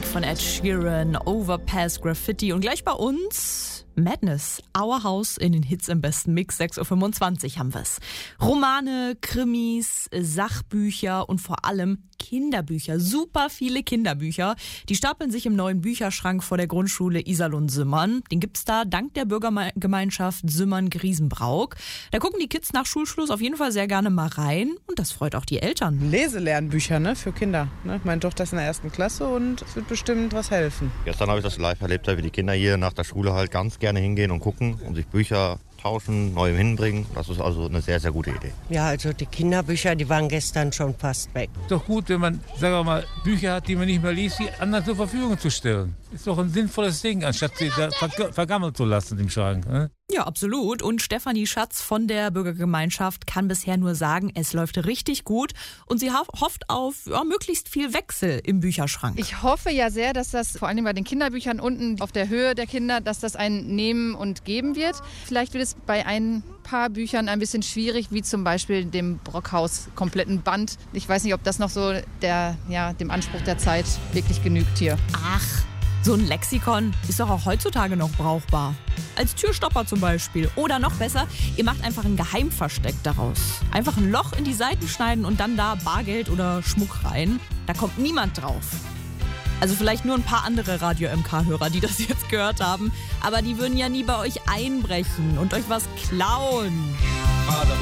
von Ed Sheeran, Overpass Graffiti und gleich bei uns Madness, Our House in den Hits im besten Mix, 6.25 Uhr haben wir's. Romane, Krimis, Sachbücher und vor allem Kinderbücher. Super viele Kinderbücher. Die stapeln sich im neuen Bücherschrank vor der Grundschule Iserlohn-Simmern. Den gibt's da dank der Bürgergemeinschaft Simmern-Griesenbrauch. Da gucken die Kids nach Schulschluss auf jeden Fall sehr gerne mal rein und das freut auch die Eltern. Leselernbücher, ne, für Kinder. Ne? Meine Tochter ist in der 1. Klasse und es wird bestimmt was helfen. Gestern habe ich das live erlebt, wie die Kinder hier nach der Schule halt ganz gerne hingehen und gucken und sich Bücher tauschen, neu hinbringen. Das ist also eine sehr, sehr gute Idee. Ja, also die Kinderbücher, die waren gestern schon fast weg. Ist doch gut, wenn man, sagen wir mal, Bücher hat, die man nicht mehr liest, die anderen zur Verfügung zu stellen. Ist doch ein sinnvolles Ding, anstatt sie da vergammeln zu lassen im Schrank. Ne? Ja, absolut. Und Stefanie Schatz von der Bürgergemeinschaft kann bisher nur sagen, es läuft richtig gut und sie hofft auf möglichst viel Wechsel im Bücherschrank. Ich hoffe ja sehr, dass das vor allem bei den Kinderbüchern unten auf der Höhe der Kinder, dass das ein Nehmen und Geben wird. Vielleicht wird es bei ein paar Büchern ein bisschen schwierig, wie zum Beispiel dem Brockhaus kompletten Band. Ich weiß nicht, ob das noch so dem Anspruch der Zeit wirklich genügt hier. Ach, so ein Lexikon ist doch auch heutzutage noch brauchbar. Als Türstopper zum Beispiel. Oder noch besser, ihr macht einfach ein Geheimversteck daraus. Einfach ein Loch in die Seiten schneiden und dann da Bargeld oder Schmuck rein. Da kommt niemand drauf. Also vielleicht nur ein paar andere Radio-MK-Hörer, die das jetzt gehört haben. Aber die würden ja nie bei euch einbrechen und euch was klauen.